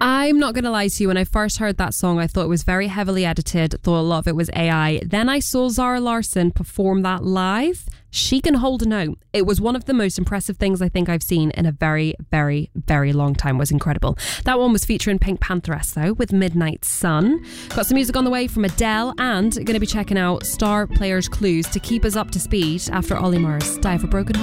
I'm not going to lie to you. When I first heard that song, I thought it was very heavily edited, thought a lot of it was AI. Then I saw Zara Larsson perform that live. She can hold a note. It was one of the most impressive things I think I've seen in a very, very, very long time. It was incredible. That one was featuring Pink Pantheress, though, with Midnight Sun. Got some music on the way from Adele, and going to be checking out Star Players Clues to keep us up to speed after Ollie Murs' Die of a Broken Heart.